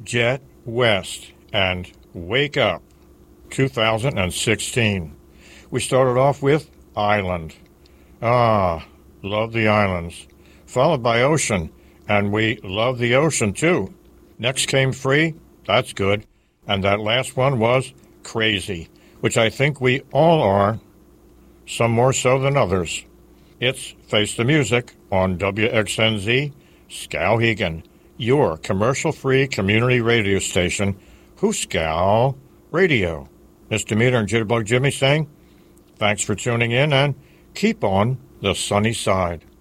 Jet West and Wake Up 2016. We started off with Island. Ah, love the islands. Followed by Ocean, and we love the ocean too. Next came Free, that's good. And that last one was Crazy, which I think we all are, some more so than others. It's Face the Music on WXNZ, Skowhegan, your commercial-free community radio station, Hooskow Radio. Mr. Meter and Jitterbug Jimmy saying, thanks for tuning in and keep on the sunny side.